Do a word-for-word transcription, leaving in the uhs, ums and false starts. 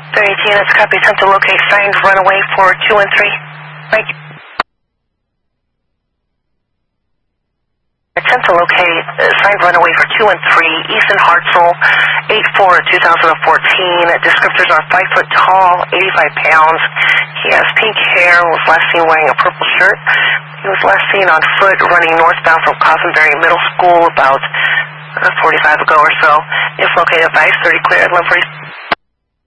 thirty eighteen, let's copy. Attempt to locate signed runaway for two and three. Thank you. Attempt to locate uh, signed runaway for two and three. Ethan Hartzell, eight four two thousand fourteen. Descriptors are five foot tall, eighty-five pounds. He has pink hair, was last seen wearing a purple shirt. He was last seen on foot running northbound from Cossenberry Middle School about uh, forty-five ago or so. If located, advice, thirty clear, Limbury.